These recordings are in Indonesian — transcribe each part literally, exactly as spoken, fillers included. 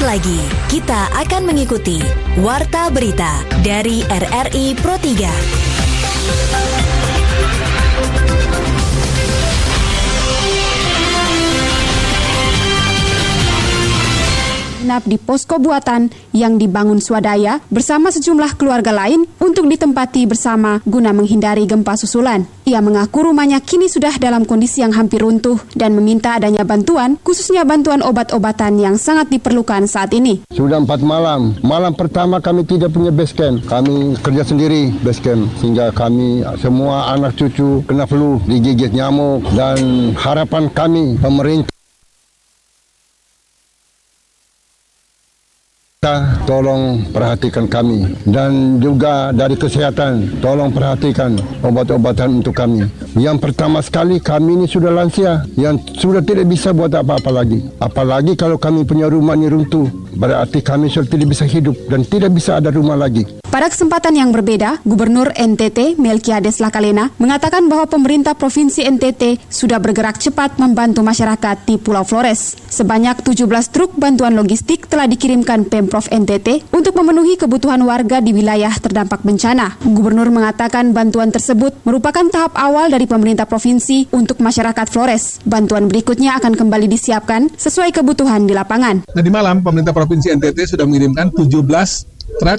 lagi, kita akan mengikuti Warta Berita dari R R I Pro tiga. Menginap di posko buatan yang dibangun swadaya bersama sejumlah keluarga lain untuk ditempati bersama guna menghindari gempa susulan. Ia mengaku rumahnya kini sudah dalam kondisi yang hampir runtuh dan meminta adanya bantuan, khususnya bantuan obat-obatan yang sangat diperlukan saat ini. Sudah empat malam. Malam pertama kami tidak punya base camp. Kami kerja sendiri base camp sehingga kami semua anak cucu kena flu, digigit nyamuk, dan harapan kami pemerintah tolong perhatikan kami, dan juga dari kesehatan tolong perhatikan obat-obatan untuk kami. Yang pertama sekali, kami ini sudah lansia yang sudah tidak bisa buat apa-apa lagi. Apalagi kalau kami punya rumah ini runtuh, berarti kami sudah tidak bisa hidup dan tidak bisa ada rumah lagi. Pada kesempatan yang berbeda, Gubernur N T T Melkiades Lakalena mengatakan bahwa pemerintah Provinsi N T T sudah bergerak cepat membantu masyarakat di Pulau Flores. Sebanyak tujuh belas truk bantuan logistik telah dikirimkan Pemprov N T T untuk memenuhi kebutuhan warga di wilayah terdampak bencana. Gubernur mengatakan bantuan tersebut merupakan tahap awal dari pemerintah provinsi untuk masyarakat Flores. Bantuan berikutnya akan kembali disiapkan sesuai kebutuhan di lapangan. Tadi malam pemerintah Provinsi N T T sudah mengirimkan tujuh belas truk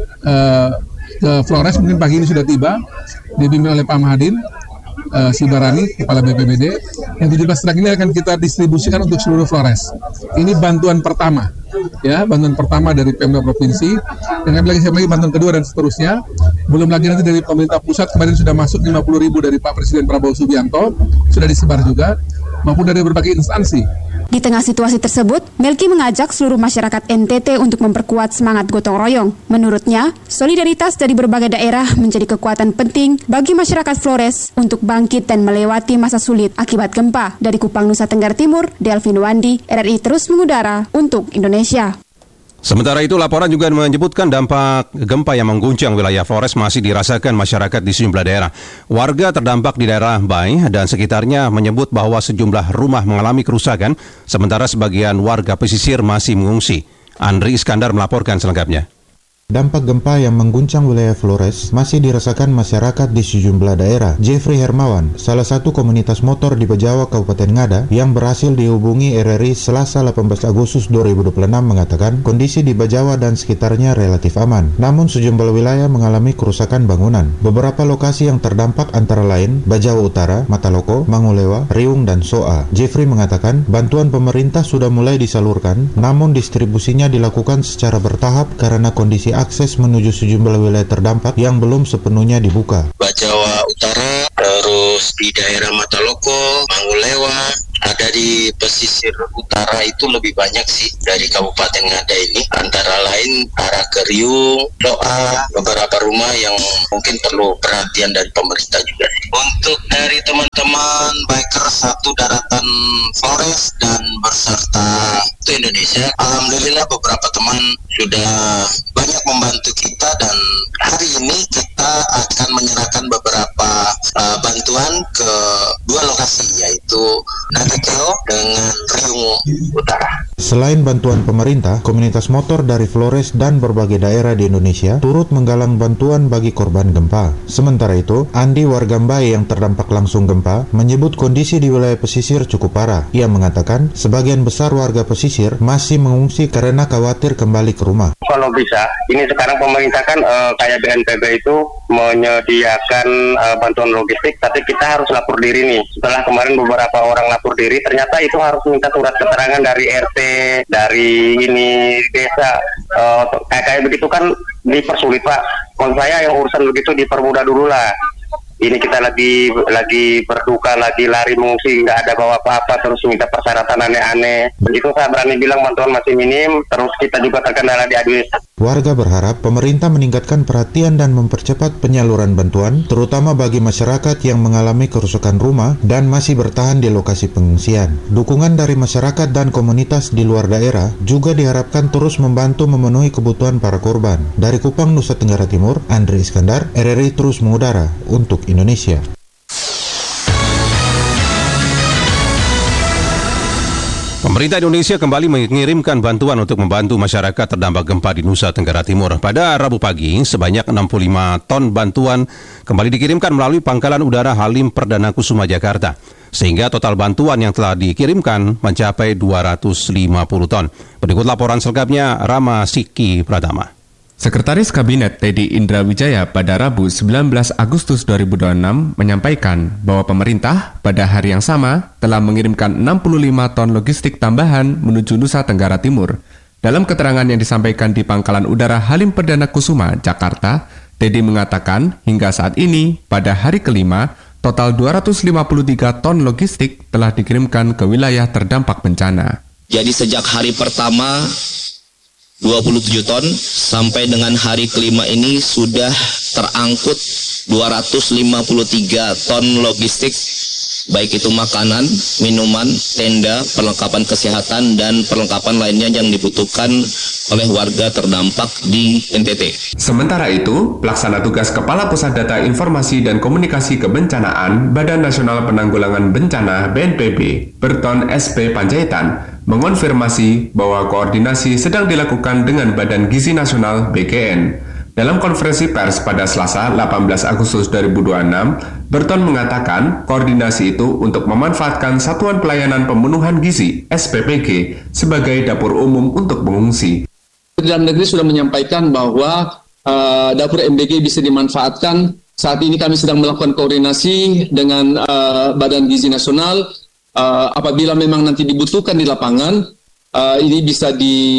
uh, ke Flores. Mungkin pagi ini sudah tiba, dibimbing oleh Pak Mahadin uh, Sibarani, Kepala B P B D. Yang tujuh belas truk ini akan kita distribusikan untuk seluruh Flores. Ini bantuan pertama, ya, bantuan pertama dari Pemda Provinsi. Dan kami lagi siap lagi bantuan kedua dan seterusnya. Belum lagi nanti dari pemerintah pusat, kemarin sudah masuk lima puluh ribu dari Pak Presiden Prabowo Subianto, sudah disebar juga, maupun dari berbagai instansi. Di tengah situasi tersebut, Melki mengajak seluruh masyarakat N T T untuk memperkuat semangat gotong royong. Menurutnya, solidaritas dari berbagai daerah menjadi kekuatan penting bagi masyarakat Flores untuk bangkit dan melewati masa sulit akibat gempa. Dari Kupang, Nusa Tenggara Timur, Delvin Wandi, R R I terus mengudara untuk Indonesia. Sementara itu, laporan juga menyebutkan dampak gempa yang mengguncang wilayah Flores masih dirasakan masyarakat di sejumlah daerah. Warga terdampak di daerah Bay dan sekitarnya menyebut bahwa sejumlah rumah mengalami kerusakan, sementara sebagian warga pesisir masih mengungsi. Andri Iskandar melaporkan selengkapnya. Dampak gempa yang mengguncang wilayah Flores masih dirasakan masyarakat di sejumlah daerah. Jeffrey Hermawan, salah satu komunitas motor di Bejawa, Kabupaten Ngada, yang berhasil dihubungi R R I Selasa delapan belas Agustus dua ribu dua puluh enam mengatakan kondisi di Bejawa dan sekitarnya relatif aman. Namun sejumlah wilayah mengalami kerusakan bangunan. Beberapa lokasi yang terdampak antara lain Bejawa Utara, Mataloko, Mangulewa, Riung, dan Soa. Jeffrey mengatakan bantuan pemerintah sudah mulai disalurkan, namun distribusinya dilakukan secara bertahap karena kondisi akses menuju sejumlah wilayah terdampak yang belum sepenuhnya dibuka. Bejawa Utara, terus di daerah Mataloko, Mangulewa, ada di pesisir utara itu lebih banyak sih dari Kabupaten Ngada ini. Antara lain arah ke Riung, Doa, beberapa rumah yang mungkin perlu perhatian dari pemerintah juga. Untuk dari teman-teman biker satu daratan Flores dan berserta itu Indonesia, alhamdulillah beberapa teman sudah banyak membantu kita, dan hari ini kita akan menyerahkan beberapa uh, bantuan ke dua lokasi, yaitu Nagakeo dengan Riung Utara. Selain bantuan pemerintah, komunitas motor dari Flores dan berbagai daerah di Indonesia turut menggalang bantuan bagi korban gempa. Sementara itu, Andi, warga Mbai yang terdampak langsung gempa, menyebut kondisi di wilayah pesisir cukup parah. Ia mengatakan sebagian besar warga pesisir masih mengungsi karena khawatir kembali ke rumah. Kalau bisa, ini sekarang pemerintah kan uh, kayak B N P B itu menyediakan uh, bantuan logistik, tapi kita harus lapor diri nih. Setelah kemarin beberapa orang lapor diri, ternyata itu harus minta surat keterangan dari R T, dari ini desa. Uh, kayak kayak begitu kan dipersulit, Pak. Kalau saya yang urusan begitu dipermudah dulu lah. Ini kita lagi lagi berduka, lagi lari mengungsi, nggak ada bawa apa-apa, terus minta persyaratan aneh-aneh. Begitu saya berani bilang bantuan masih minim, terus kita juga terkendala di administrasi. Warga berharap pemerintah meningkatkan perhatian dan mempercepat penyaluran bantuan, terutama bagi masyarakat yang mengalami kerusakan rumah dan masih bertahan di lokasi pengungsian. Dukungan dari masyarakat dan komunitas di luar daerah juga diharapkan terus membantu memenuhi kebutuhan para korban. Dari Kupang, Nusa Tenggara Timur, Andri Iskandar, R R I terus mengudara untuk Indonesia. Pemerintah Indonesia kembali mengirimkan bantuan untuk membantu masyarakat terdampak gempa di Nusa Tenggara Timur. Pada Rabu pagi, sebanyak enam puluh lima ton bantuan kembali dikirimkan melalui Pangkalan Udara Halim Perdana Kusuma, Jakarta. Sehingga total bantuan yang telah dikirimkan mencapai dua ratus lima puluh ton. Berikut laporan selengkapnya Rama Siki Pratama. Sekretaris Kabinet Teddy Indra Wijaya pada Rabu sembilan belas Agustus dua ribu dua puluh enam menyampaikan bahwa pemerintah pada hari yang sama telah mengirimkan enam puluh lima ton logistik tambahan menuju Nusa Tenggara Timur. Dalam keterangan yang disampaikan di Pangkalan Udara Halim Perdana Kusuma, Jakarta, Teddy mengatakan hingga saat ini pada hari kelima, total dua ratus lima puluh tiga ton logistik telah dikirimkan ke wilayah terdampak bencana. Jadi sejak hari pertama dua puluh tujuh ton sampai dengan hari kelima ini sudah terangkut dua ratus lima puluh tiga ton logistik, baik itu makanan, minuman, tenda, perlengkapan kesehatan, dan perlengkapan lainnya yang dibutuhkan oleh warga terdampak di N T T. Sementara itu, Pelaksana Tugas Kepala Pusat Data Informasi dan Komunikasi Kebencanaan Badan Nasional Penanggulangan Bencana B N P B, Berton S P Panjaitan, mengonfirmasi bahwa koordinasi sedang dilakukan dengan Badan Gizi Nasional B G N. Dalam konferensi pers pada Selasa delapan belas Agustus dua ribu dua puluh enam, Berton mengatakan koordinasi itu untuk memanfaatkan Satuan Pelayanan Pemenuhan Gizi S P P G sebagai dapur umum untuk pengungsi. Dalam negeri sudah menyampaikan bahwa uh, dapur M B G bisa dimanfaatkan. Saat ini kami sedang melakukan koordinasi dengan uh, Badan Gizi Nasional. Uh, apabila memang nanti dibutuhkan di lapangan, uh, ini bisa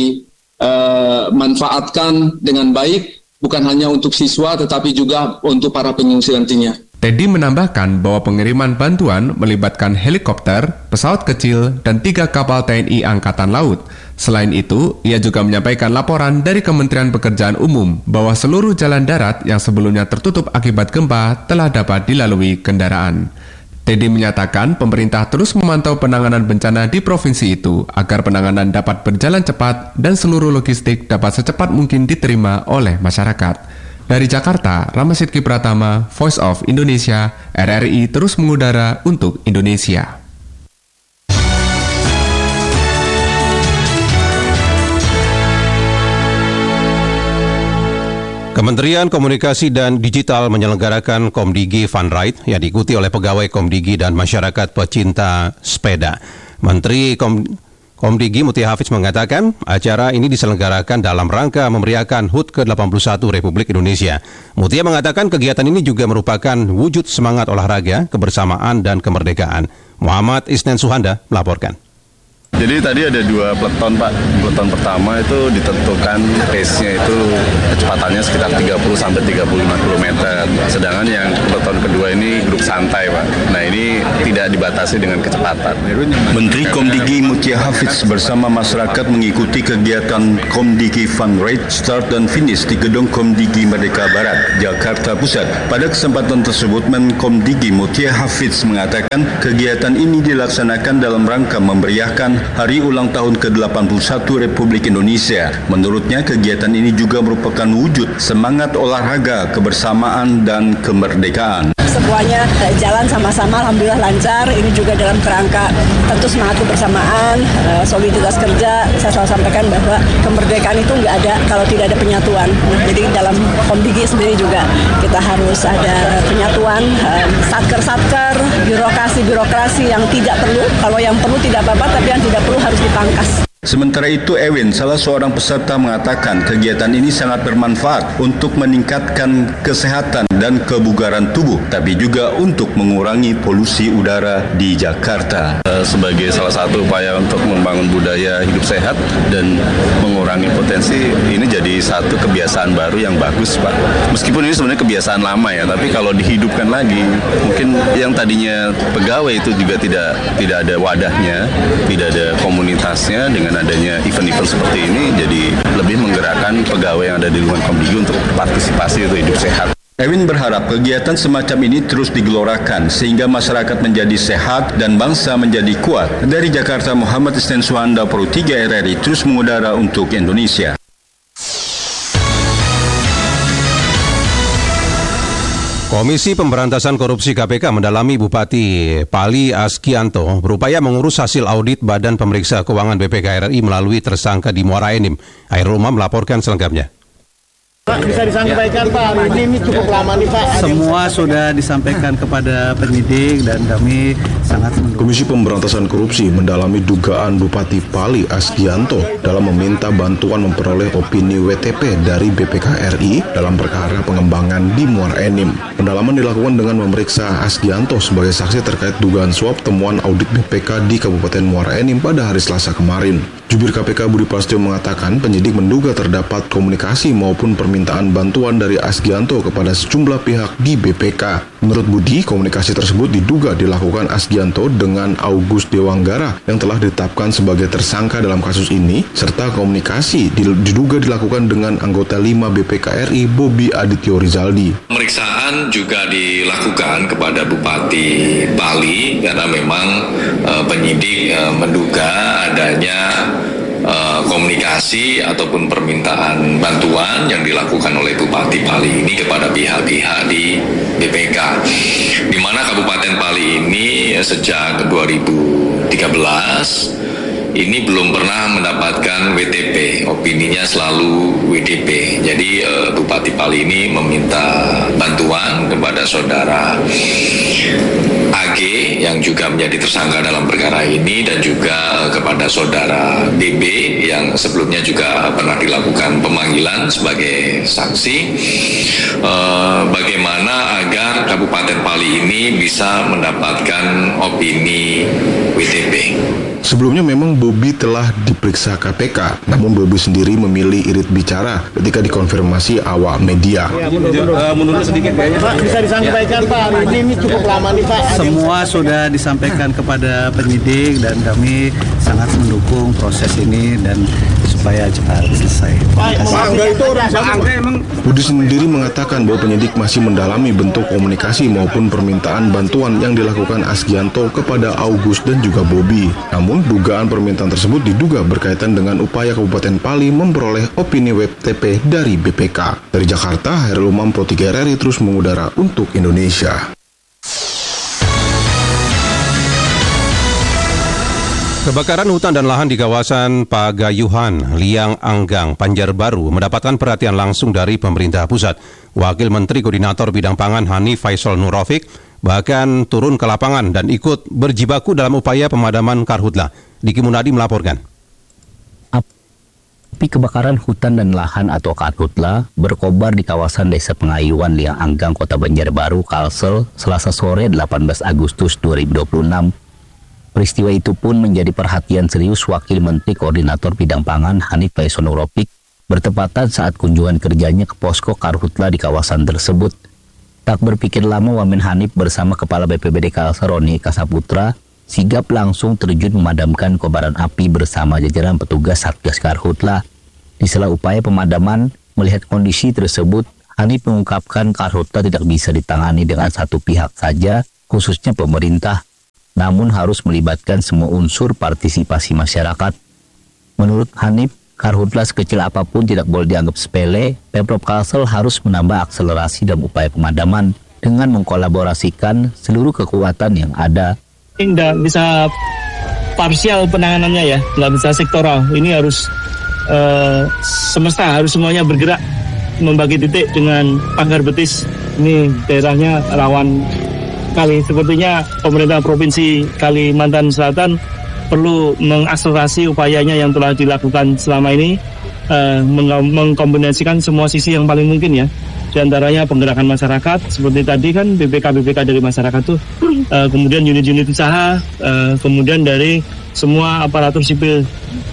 dimanfaatkan uh, dengan baik, bukan hanya untuk siswa, tetapi juga untuk para pengungsi nantinya. Teddy menambahkan bahwa pengiriman bantuan melibatkan helikopter, pesawat kecil, dan tiga kapal T N I Angkatan Laut. Selain itu, ia juga menyampaikan laporan dari Kementerian Pekerjaan Umum bahwa seluruh jalan darat yang sebelumnya tertutup akibat gempa telah dapat dilalui kendaraan. Teddy menyatakan pemerintah terus memantau penanganan bencana di provinsi itu agar penanganan dapat berjalan cepat dan seluruh logistik dapat secepat mungkin diterima oleh masyarakat. Dari Jakarta, Rama Sidki Pratama, Voice of Indonesia, R R I terus mengudara untuk Indonesia. Kementerian Komunikasi dan Digital menyelenggarakan Komdigi Fun Ride yang diikuti oleh pegawai Komdigi dan masyarakat pecinta sepeda. Menteri Kom Komdigi Mutia Hafiz mengatakan acara ini diselenggarakan dalam rangka memeriahkan H U T ke delapan puluh satu Republik Indonesia. Mutia mengatakan kegiatan ini juga merupakan wujud semangat olahraga, kebersamaan, dan kemerdekaan. Muhammad Isnen Suhanda melaporkan. Jadi tadi ada dua peleton Pak. Peleton pertama itu ditentukan pace-nya itu kecepatannya sekitar tiga puluh sampai tiga puluh lima kilometer. Sedangkan yang peleton kedua ini grup santai Pak. Nah ini tidak dibatasi dengan kecepatan. Menteri Komdigi Mutia Hafiz bersama masyarakat mengikuti kegiatan Komdigi Fun Ride Start dan Finish di Gedung Komdigi Merdeka Barat, Jakarta Pusat. Pada kesempatan tersebut, Menkomdigi Mutia Hafiz mengatakan kegiatan ini dilaksanakan dalam rangka memeriahkan Hari Ulang Tahun ke delapan puluh satu Republik Indonesia. Menurutnya, kegiatan ini juga merupakan wujud semangat olahraga, kebersamaan, dan kemerdekaan. Semuanya jalan sama-sama, alhamdulillah lancar. Ini juga dalam kerangka tentu semangat kebersamaan, soliditas kerja. Saya selalu sampaikan bahwa kemerdekaan itu nggak ada kalau tidak ada penyatuan. Nah, jadi dalam Komdigi sendiri juga kita harus ada penyatuan, satker-satker, birokrasi-birokrasi yang tidak perlu. Kalau yang perlu tidak apa-apa, tapi yang tidak perlu harus dipangkas. Sementara itu, Ewin, salah seorang peserta, mengatakan kegiatan ini sangat bermanfaat untuk meningkatkan kesehatan dan kebugaran tubuh, tapi juga untuk mengurangi polusi udara di Jakarta. Sebagai salah satu upaya untuk membangun budaya hidup sehat dan mengurangi potensi, ini jadi satu kebiasaan baru yang bagus, Pak. Meskipun ini sebenarnya kebiasaan lama ya, tapi kalau dihidupkan lagi, mungkin yang tadinya pegawai itu juga tidak tidak ada wadahnya, tidak ada komunitasnya. Dengan adanya event-event seperti ini, jadi lebih menggerakkan pegawai yang ada di lingkungan Komdigi untuk partisipasi untuk hidup sehat. Ewin berharap kegiatan semacam ini terus digelorakan sehingga masyarakat menjadi sehat dan bangsa menjadi kuat. Dari Jakarta, Muhammad Isnen Suhanda, Pro tiga R R I terus mengudara untuk Indonesia. Komisi Pemberantasan Korupsi K P K mendalami Bupati Pali Askianto berupaya mengurus hasil audit Badan Pemeriksa Keuangan B P K R I melalui tersangka di Muara Enim. Hairul Umam melaporkan selengkapnya. Pak, bisa disampaikan Pak, ini, ini cukup lama nih Pak. Semua sudah disampaikan kepada penyidik dan kami sangat mendukung. Komisi Pemberantasan Korupsi mendalami dugaan Bupati Pali Askianto dalam meminta bantuan memperoleh opini W T P dari B P K R I dalam perkara pengembangan di Muara Enim. Pendalaman dilakukan dengan memeriksa Askianto sebagai saksi terkait dugaan suap temuan audit B P K di Kabupaten Muara Enim pada hari Selasa kemarin. Jubir K P K Budi Prasetyo mengatakan penyidik menduga terdapat komunikasi maupun permintaan bantuan dari Askianto kepada sejumlah pihak di B P K. Menurut Budi, komunikasi tersebut diduga dilakukan Askianto dengan August Dewanggara yang telah ditetapkan sebagai tersangka dalam kasus ini, serta komunikasi diduga dilakukan dengan anggota lima B P K R I Bobi Adityo Rizaldi. Pemeriksaan juga dilakukan kepada Bupati Pali karena memang e, penyidik e, menduga adanya Uh, komunikasi ataupun permintaan bantuan yang dilakukan oleh Bupati Pali ini kepada pihak-pihak di B P K, di mana Kabupaten Pali ini sejak dua ribu tiga belas ini belum pernah mendapatkan W T P, opininya selalu W D P. Jadi uh, Bupati Pali ini meminta bantuan kepada saudara A G yang juga menjadi tersangka dalam perkara ini dan juga uh, kepada saudara B B yang sebelumnya juga pernah dilakukan pemanggilan sebagai saksi, uh, bagaimana agar Kabupaten Pali ini bisa mendapatkan opini W T P. Sebelumnya memang Bobi telah diperiksa K P K, namun Bobi sendiri memilih irit bicara ketika dikonfirmasi awak media. Ya, mundur, uh, mundur sedikit kayaknya. Pak, bisa disampaikan ya. Pak, ini, ini cukup lama nih Pak. Semua sudah disampaikan kepada penyidik dan kami sangat mendukung proses ini dan supaya cepat selesai. Budi sendiri mengatakan bahwa penyidik masih mendalami bentuk komunikasi maupun permintaan bantuan yang dilakukan Askianto kepada August dan juga Bobi. Namun dugaan permintaan tersebut diduga berkaitan dengan upaya Kabupaten Pali memperoleh opini W T P dari B P K. Dari Jakarta, Hairul Umam Pro tiga R R I terus mengudara untuk Indonesia. Kebakaran hutan dan lahan di kawasan Pagayuhan, Liang Anggang, Banjarbaru mendapatkan perhatian langsung dari pemerintah pusat. Wakil Menteri Koordinator Bidang Pangan Hanif Faisal Nurrafiq bahkan turun ke lapangan dan ikut berjibaku dalam upaya pemadaman karhutla. Diki Munadi melaporkan. Api kebakaran hutan dan lahan atau karhutla berkobar di kawasan Desa Pengayuan, Liang Anggang, Kota Banjarbaru, Kalsel, Selasa sore delapan belas Agustus dua ribu dua puluh enam. Peristiwa itu pun menjadi perhatian serius Wakil Menteri Koordinator Bidang Pangan Hanif Faisal Nurrafiq bertepatan saat kunjungan kerjanya ke posko karhutla di kawasan tersebut. Tak berpikir lama, Wamen Hanif bersama Kepala B P B D Kalsel Roni Eka Saputra sigap langsung terjun memadamkan kobaran api bersama jajaran petugas Satgas Karhutla. Di sela upaya pemadaman, melihat kondisi tersebut, Hanif mengungkapkan karhutla tidak bisa ditangani dengan satu pihak saja, khususnya pemerintah, namun harus melibatkan semua unsur partisipasi masyarakat. Menurut Hanif, karhutla sekecil apapun tidak boleh dianggap sepele. Pemprov Kalsel harus menambah akselerasi dalam upaya pemadaman dengan mengkolaborasikan seluruh kekuatan yang ada. Tidak bisa parsial penanganannya ya, nggak bisa sektoral. Ini harus uh, semesta, harus semuanya bergerak membagi titik dengan pagar betis. Ini daerahnya rawan kali. Sepertinya pemerintah Provinsi Kalimantan Selatan perlu mengakselerasi upayanya yang telah dilakukan selama ini, uh, meng- mengkombinasikan semua sisi yang paling mungkin ya. Di antaranya penggerakan masyarakat, seperti tadi kan B P K-B P K dari masyarakat tuh, uh, kemudian unit-unit usaha, uh, kemudian dari semua aparatur sipil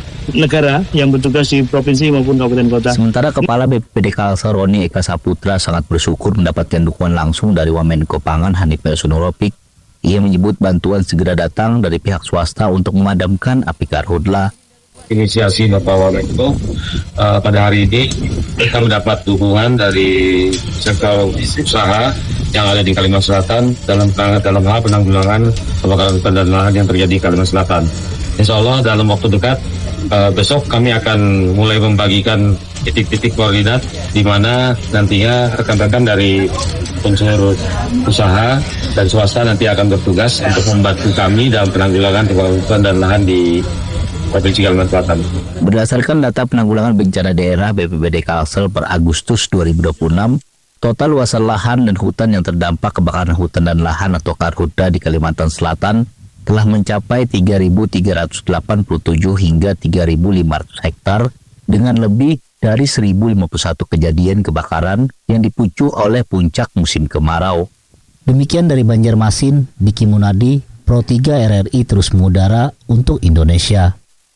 negara yang bertugas di provinsi maupun kabupaten kota. Sementara Kepala B P B D Kalsel Roni Eka Saputra sangat bersyukur mendapatkan dukungan langsung dari Wamenko Pangan Hanif Faisal Nurrafiq. Ia menyebut bantuan segera datang dari pihak swasta untuk memadamkan api karhutla. Inisiasi Bapak Wamenko uh, pada hari ini kita mendapat dukungan dari sektor usaha yang ada di Kalimantan Selatan dalam dalam hal penanggulangan kebakaran hutan dan lahan yang terjadi di Kalimantan Selatan. Insya Allah dalam waktu dekat uh, besok kami akan mulai membagikan titik-titik koordinat di mana nantinya rekan-rekan dari unsur usaha dan swasta nanti akan bertugas untuk membantu kami dalam penanggulangan kebakaran dan lahan di Provinsi Kalimantan Selatan. Berdasarkan data penanggulangan bencana daerah B P B D Kalsel per Agustus dua ribu dua puluh enam, total luasan lahan dan hutan yang terdampak kebakaran hutan dan lahan atau Karhutla di Kalimantan Selatan telah mencapai tiga ribu tiga ratus delapan puluh tujuh hingga tiga ribu lima ratus hektar dengan lebih dari seribu lima puluh satu kejadian kebakaran yang dipicu oleh puncak musim kemarau. Demikian dari Banjarmasin, Diki Munadi, Pro tiga R R I terus mengudara untuk Indonesia.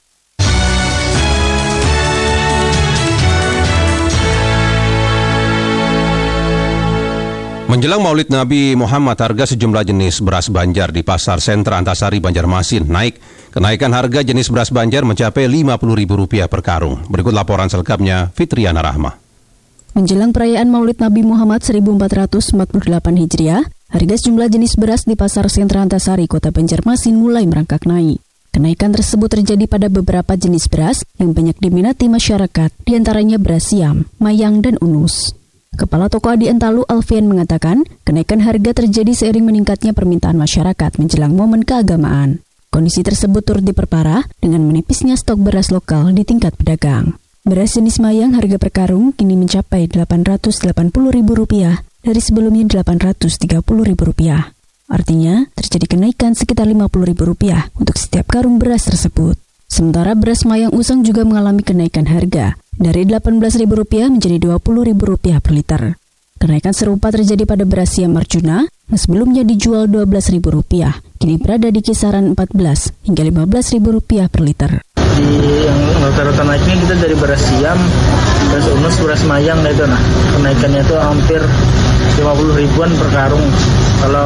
Menjelang Maulid Nabi Muhammad, harga sejumlah jenis beras Banjar di Pasar Sentra Antasari Banjarmasin naik. Kenaikan harga jenis beras Banjar mencapai lima puluh ribu rupiah per karung. Berikut laporan selengkapnya Fitriana Rahma. Menjelang perayaan Maulid Nabi Muhammad seribu empat ratus empat puluh delapan Hijriah, harga sejumlah jenis beras di Pasar Sentra Antasari, Kota Banjarmasin mulai merangkak naik. Kenaikan tersebut terjadi pada beberapa jenis beras yang banyak diminati masyarakat, diantaranya beras siam, mayang, dan unus. Kepala Toko Adi Entalu Alfian mengatakan, kenaikan harga terjadi seiring meningkatnya permintaan masyarakat menjelang momen keagamaan. Kondisi tersebut turut diperparah dengan menipisnya stok beras lokal di tingkat pedagang. Beras jenis mayang harga per karung kini mencapai delapan ratus delapan puluh ribu rupiah dari sebelumnya delapan ratus tiga puluh ribu rupiah. Artinya, terjadi kenaikan sekitar lima puluh ribu rupiah untuk setiap karung beras tersebut. Sementara beras mayang usang juga mengalami kenaikan harga dari delapan belas ribu rupiah menjadi dua puluh ribu rupiah per liter. Kenaikan serupa terjadi pada beras siam Arjuna yang sebelumnya dijual dua belas ribu rupiah, kini berada di kisaran empat belas hingga lima belas ribu rupiah per liter. Di yang rata-rata naiknya kita dari beras siam, beras unus, beras mayang itu nah. Kenaikannya itu hampir lima puluh ribuan per karung. Kalau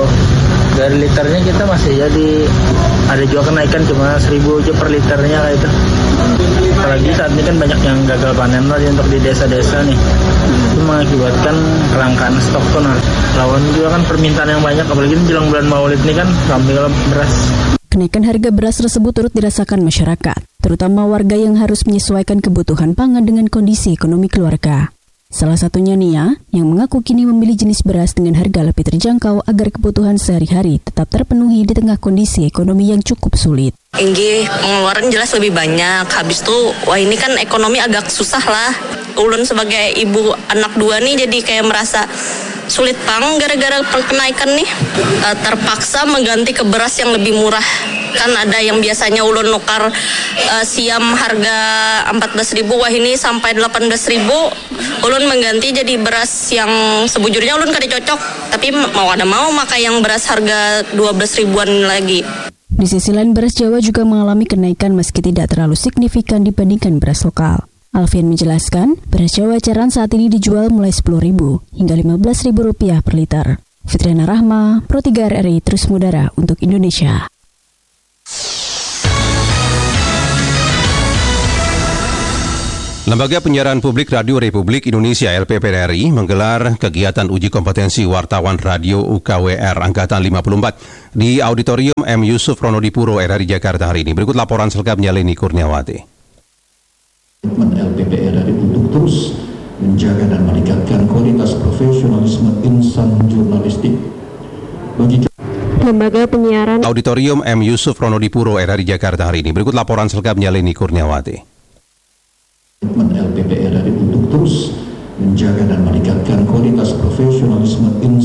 dari liternya kita masih jadi ada juga kenaikan cuma seribu aja per liternya kayak itu. Apalagi saat ini kan banyak yang gagal panen lagi untuk di desa-desa nih. Itu mengakibatkan kelangkaan stok tuh nah. Lawan juga kan permintaan yang banyak, apalagi jelang bulan Maulid ini kan ambil beras. Kenaikan harga beras tersebut turut dirasakan masyarakat, terutama warga yang harus menyesuaikan kebutuhan pangan dengan kondisi ekonomi keluarga. Salah satunya Nia, yang mengaku kini memilih jenis beras dengan harga lebih terjangkau agar kebutuhan sehari-hari tetap terpenuhi di tengah kondisi ekonomi yang cukup sulit. Inggi, pengeluaran jelas lebih banyak. Habis itu, wah ini kan ekonomi agak susah lah. Ulun sebagai ibu anak dua nih jadi kayak merasa sulit pang gara-gara kenaikan nih. E, terpaksa mengganti ke beras yang lebih murah. Kan ada yang biasanya ulun nukar e, siam harga empat belas ribu, wah ini sampai delapan belas ribu. Ulun mengganti jadi beras yang sebujurnya ulun kada cocok. Tapi mau ada mau maka yang beras harga dua belas ribuan lagi. Di sisi lain, beras Jawa juga mengalami kenaikan meski tidak terlalu signifikan dibandingkan beras lokal. Alfian menjelaskan, beras Jawa eceran saat ini dijual mulai sepuluh ribu hingga lima belas ribu rupiah per liter. Fitriana Rahma, Pro tiga R R I terus mengudara untuk Indonesia. Lembaga Penyiaran Publik Radio Republik Indonesia L P P R I menggelar kegiatan uji kompetensi wartawan radio U K W R Angkatan lima puluh empat di Auditorium M. Yusuf Ronodipuro R R I Jakarta hari ini. Berikut laporan selengkapnya Leni Kurniawati. L P P R R I untuk terus menjaga dan meningkatkan kualitas profesionalisme insan jurnalistik bagi Lembaga Penyiaran Auditorium M. Yusuf Ronodipuro R R I Jakarta hari ini. Berikut laporan selengkapnya Leni Kurniawati. L P P